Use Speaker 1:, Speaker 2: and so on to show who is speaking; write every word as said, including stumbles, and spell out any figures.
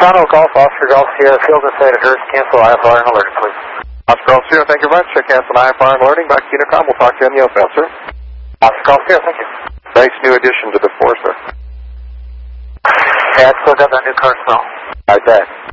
Speaker 1: Toronto Golf, Oscar Golf Sierra, field inside at Hearst, cancel I F R and alerting, please.
Speaker 2: Oscar Golf Sierra, thank you very much. Cancel I F R and alerting. Back to Unicom. We'll talk to you on the outbound, sir.
Speaker 1: Oscar Golf Sierra, thank you.
Speaker 2: Nice new addition to the force, sir.
Speaker 1: Yeah, I still got that new car smell.
Speaker 2: I bet.